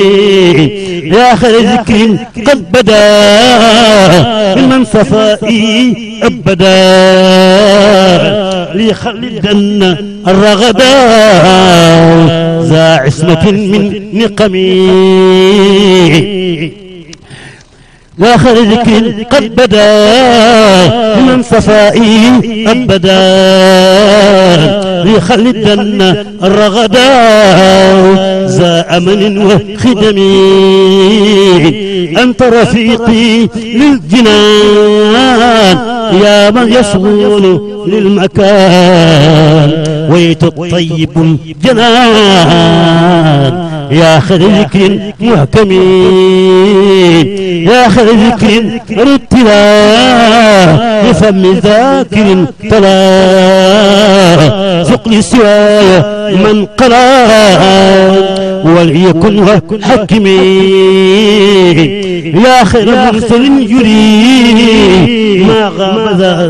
يا خير ذكر قد بدا من صفائي أبدا ليخلدن الرغدا ذا عصمة من نقمي يا خير ذكر قد بدا من صفائي أبدا ليخلدن الرغدا ذا أمن وخدم أنت رفيقي للجنان يا من يصون للمكان ويت الطيب الجنان يا خير ذكر محكم يا خير ذكر رتلا بفم ذاكر تلا ثقل سواي من قلا وليكن حكمي يا خير مرسل يريد ما غاب ذا